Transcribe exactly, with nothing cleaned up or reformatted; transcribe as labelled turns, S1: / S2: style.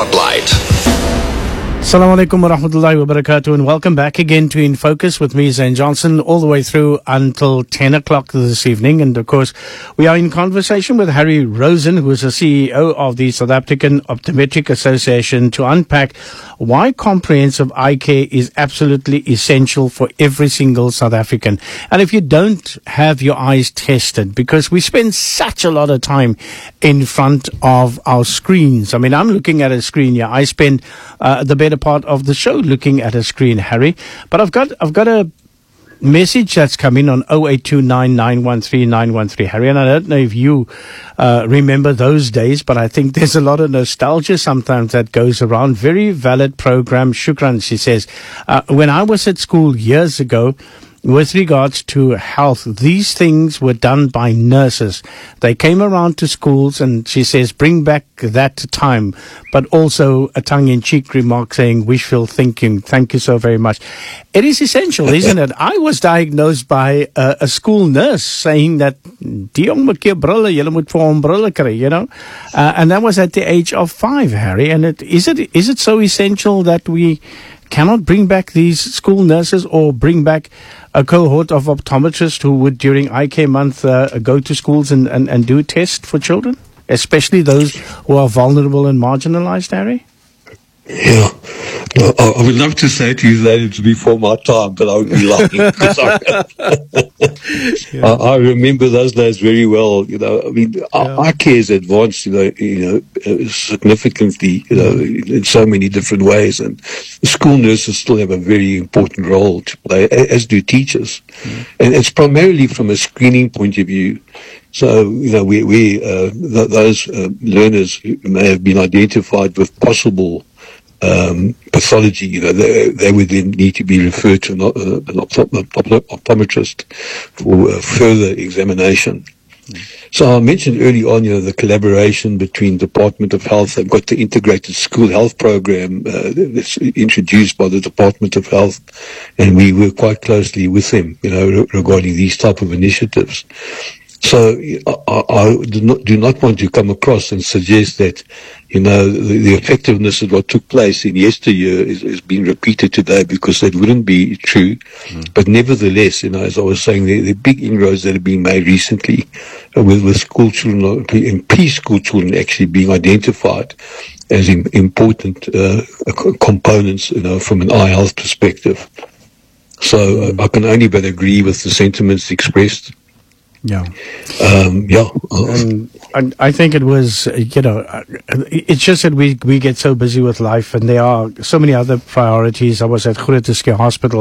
S1: Spotlight.
S2: Assalamu alaikum wa rahmatullahi wa barakatuh, and welcome back again to In Focus with me, Zain Johnson, all the way through until ten o'clock this evening. And of course, we are in conversation with Harry Rosen, who is the C E O of the South African Optometric Association, to unpack why comprehensive eye care is absolutely essential for every single South African. And if you don't have your eyes tested, because we spend such a lot of time in front of our screens. I mean, I'm looking at a screen. Yeah, I spend uh, the better part of the show looking at a screen, Harry. But I've got I've got a message that's come in on oh eight two nine, nine one three, nine one three, Harry, and I don't know if you uh, remember those days, but I think there's a lot of nostalgia sometimes that goes around. Very valid program. Shukran, she says. Uh, when I was at school years ago, with regards to health, these things were done by nurses. They came around to schools, and she says, bring back that time. But also a tongue-in-cheek remark saying, wishful thinking. Thank you so very much. It is essential, isn't it? I was diagnosed by a, a school nurse saying that, die jong moet keer brille, julle moet vir hom brille kry, you know? Uh, and that was at the age of five, Harry. And it, is it is it so essential that we cannot bring back these school nurses, or bring back a cohort of optometrists who would, during Eye Care Month, uh, go to schools and, and, and do a test for children, especially those who are vulnerable and marginalized, Harry?
S3: Yeah. Well, I I would love to say to you that it's before my time, but I would be lying. 'Cause I,
S2: Yeah.
S3: I, I remember those days very well. You know, I mean,
S2: Yeah.
S3: eye care has advanced, you know, you know, uh, significantly, you know, in so many different ways, and school nurses still have a very important role to play, a- as do teachers, and it's primarily from a screening point of view. So, you know, we, we uh, th- those uh, learners who may have been identified with possible um, pathology, you know, they, they would then need to be referred to an, uh, an opto- opto- optometrist for uh, further examination. So I mentioned early on, you know, the collaboration between Department of Health. They've got the integrated school health program uh, that's introduced by the Department of Health, and we work quite closely with them, you know, re- regarding these type of initiatives. So I, I I do not, do not want to come across and suggest that, you know, the, the effectiveness of what took place in yesteryear is, is being repeated today, because that wouldn't be true. Mm. But nevertheless, you know, as I was saying, the, the big inroads that have been made recently uh, with, with school children and preschool children actually being identified as im- important uh, co- components, you know, from an eye health perspective. So mm. uh, I can only but agree with the sentiments expressed.
S2: Yeah.
S3: Um, yeah.
S2: And I, I think it was, uh, you know, uh, it's just that we we get so busy with life, and there are so many other priorities. I was at Groote Schuur Hospital